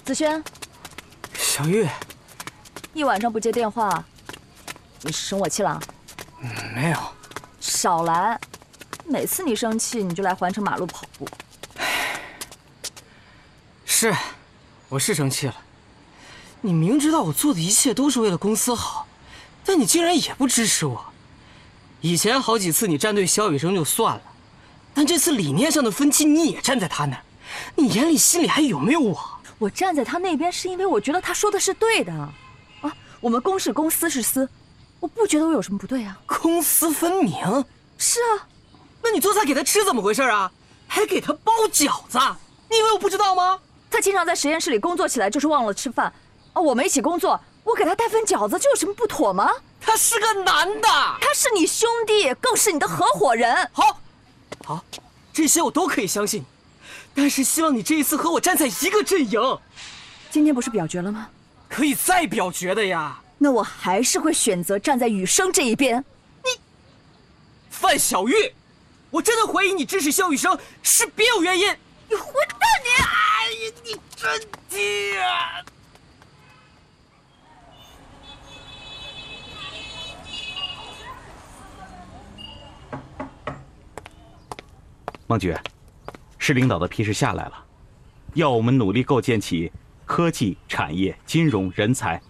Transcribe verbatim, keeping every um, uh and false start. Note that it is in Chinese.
子轩， 小玉， 一晚上不接电话，你生我气了？ 嗯，没有。 少来，每次你生气你就来环城马路跑步。 是，我是生气了。你明知道我做的一切都是为了公司好，但你竟然也不支持我。以前好几次你站队肖雨生就算了，但这次理念上的分歧你也站在他那儿，你眼里心里还有没有我？ 我站在他那边是因为我觉得他说的是对的，啊，我们公是公，私是私，我不觉得我有什么不对啊。 公私分明？ 是啊。 那你做菜给他吃怎么回事啊？还给他包饺子，你以为我不知道吗？ 他经常在实验室里工作起来就是忘了吃饭，啊，我们一起工作，我给他带份饺子，这有什么不妥吗？ 他是个男的， 他是你兄弟，更是你的合伙人。 好，好，这些我都可以相信，但是希望你这一次和我站在一个阵营。 今天不是表决了吗？ 可以再表决的呀。 那我还是会选择站在雨生这一边。 你，范小玉，我真的怀疑你支持肖雨生是别有原因。 你混蛋你！ 哎呀，你真气啊！ 孟局，市领导的批示下来了，要我们努力构建起科技、产业、金融、人才